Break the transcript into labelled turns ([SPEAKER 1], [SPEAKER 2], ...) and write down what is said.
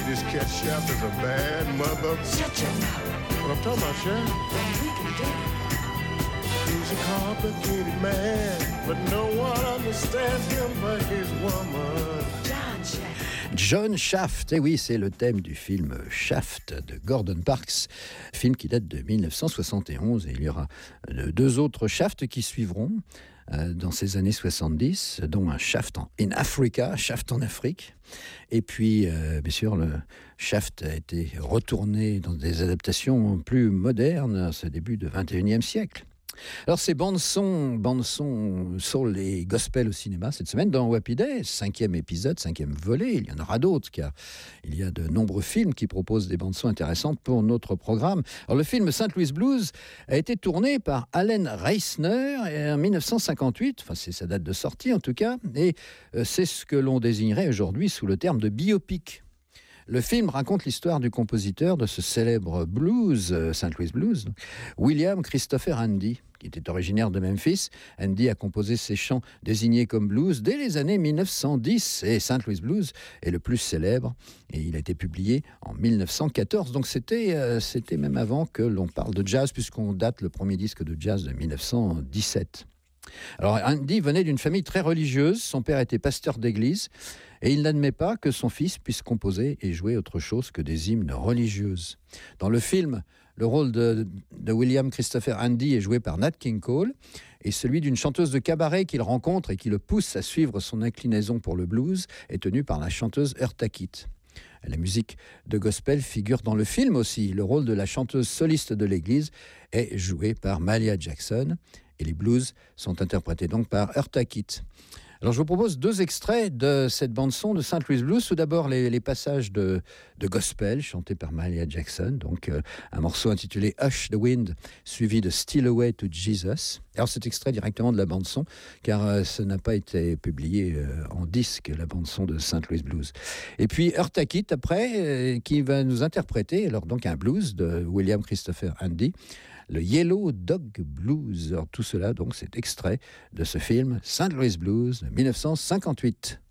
[SPEAKER 1] this cat Shaft is a bad mother.
[SPEAKER 2] Shut your mouth.
[SPEAKER 1] What I'm talking about, Shaft?
[SPEAKER 2] We can do it.
[SPEAKER 1] He's a complicated man, but no one understands him but his woman.
[SPEAKER 2] John Shaft.
[SPEAKER 3] John Shaft, et oui, c'est le thème du film Shaft de Gordon Parks, film qui date de 1971, et il y aura deux autres Shaft qui suivront dans ces années 70, dont un Shaft in Africa, Shaft en Afrique. Et puis, bien sûr, le Shaft a été retourné dans des adaptations plus modernes à ce début du XXIe siècle. Alors, ces bandes-son soul et gospel au cinéma cette semaine dans Happy Day, 5e épisode, 5e volet. Il y en aura d'autres car il y a de nombreux films qui proposent des bandes-son intéressantes pour notre programme. Alors, le film St. Louis Blues a été tourné par Allen Reisner en 1958, enfin c'est sa date de sortie en tout cas, et c'est ce que l'on désignerait aujourd'hui sous le terme de biopic. Le film raconte l'histoire du compositeur de ce célèbre blues, St. Louis Blues, William Christopher Handy, qui était originaire de Memphis. Handy a composé ses chants désignés comme blues dès les années 1910, et St. Louis Blues est le plus célèbre, et il a été publié en 1914, donc c'était même avant que l'on parle de jazz, puisqu'on date le premier disque de jazz de 1917. Alors, Handy venait d'une famille très religieuse, son père était pasteur d'église, et il n'admet pas que son fils puisse composer et jouer autre chose que des hymnes religieuses. Dans le film, le rôle de William Christopher Handy est joué par Nat King Cole, et celui d'une chanteuse de cabaret qu'il rencontre et qui le pousse à suivre son inclinaison pour le blues est tenu par la chanteuse Eartha Kitt. La musique de gospel figure dans le film aussi. Le rôle de la chanteuse soliste de l'église est joué par Mahalia Jackson, et les blues sont interprétés donc par Eartha Kitt. Alors je vous propose deux extraits de cette bande-son de St. Louis Blues. Tout d'abord les passages de gospel chantés par Mahalia Jackson, donc un morceau intitulé Hush the Wind, suivi de Steal Away to Jesus. Alors cet extrait directement de la bande-son, car ça n'a pas été publié en disque, la bande-son de St. Louis Blues. Et puis Eartha Kitt après, qui va nous interpréter alors donc un blues de William Christopher Handy, le Yellow Dog Blues. Alors tout cela donc c'est extrait de ce film St. Louis Blues de 1958.